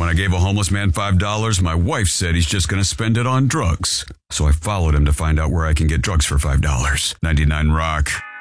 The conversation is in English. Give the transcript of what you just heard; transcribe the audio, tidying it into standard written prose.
When I gave a homeless man $5, my wife said he's just going to spend it on drugs. So I followed him to find out where I can get drugs for $5. 99 Rock.